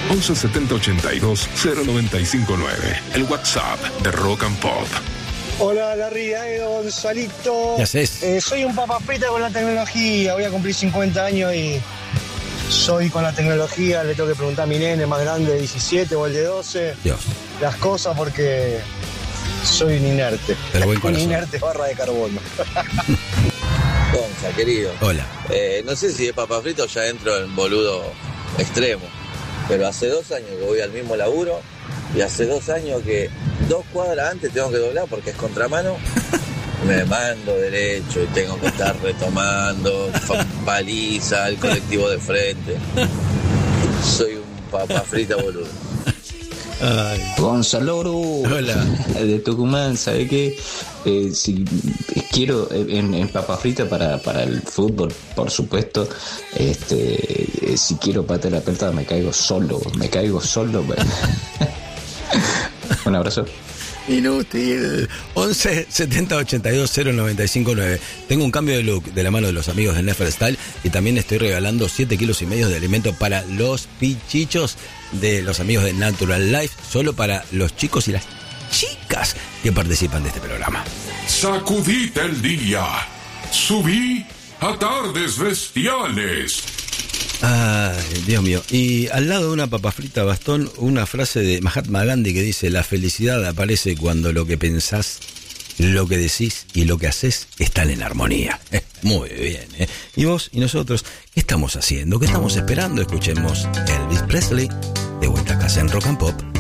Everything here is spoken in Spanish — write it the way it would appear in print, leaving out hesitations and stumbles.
11 70 82 0959. El WhatsApp de Rock and Pop. Hola Larry, Gonzalito. ¿Qué haces? Soy un papa frita con la tecnología. Voy a cumplir 50 años y soy con la tecnología. Le tengo que preguntar a mi nene más grande de 17 o el de 12 Dios. las cosas porque soy un inerte. Pero buen un corazón. inerte barra de carbono. Gonza, querido. Hola. No sé si de papa frito ya entro en boludo extremo, pero hace 2 años que voy al mismo laburo y hace 2 años que 2 cuadras antes tengo que doblar porque es contramano. Me mando derecho y tengo que estar retomando paliza el colectivo de frente. Soy un papa frita boludo. Ay. Gonzalo, Hola. De Tucumán, ¿sabe qué? Si quiero en papa frita para el fútbol, por supuesto. Si quiero patear la pelota me caigo solo. Un abrazo. Inútil. 11 70 82 0959. Tengo un cambio de look de la mano de los amigos de Neferstyle y también estoy regalando 7,5 kilos de alimento para los pichichos de los amigos de Natural Life, solo para los chicos y las chicas que participan de este programa. Sacudite el día. Subí a Tardes Bestiales. Ay, Dios mío. Y al lado de una papa frita, Bastón, una frase de Mahatma Gandhi que dice: la felicidad aparece cuando lo que pensás, lo que decís y lo que haces están en armonía. Muy bien, ¿eh? Y vos y nosotros, ¿qué estamos haciendo? ¿Qué estamos esperando? Escuchemos Elvis Presley, de vuelta a casa en Rock and Pop.